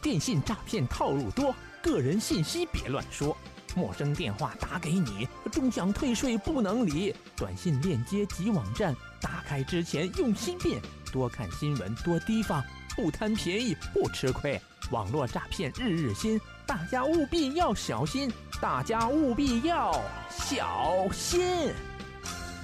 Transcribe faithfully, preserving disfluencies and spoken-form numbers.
电信诈骗套路多，个人信息别乱说。陌生电话打给你，终想退税不能理。短信链接及网站，打开之前用心辨。多看新闻，多提防，不贪便宜不吃亏。网络诈骗日日新，大家务必要小心，大家务必要小心。